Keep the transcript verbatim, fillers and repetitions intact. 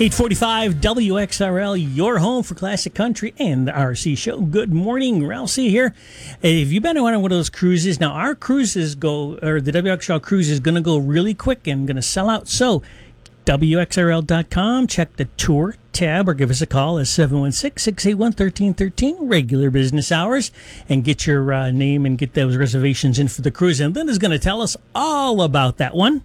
eight forty-five W X R L, your home for classic country and the R C show. Good morning, Ralph C. here. If you've been on one of those cruises, now our cruises go, or the W X R L cruise is going to go really quick and going to sell out. So W X R L dot com, check the tour tab or give us a call at seven one six, six eight one, one three one three, regular business hours, and get your uh, name and get those reservations in for the cruise. And Linda's going to tell us all about that one.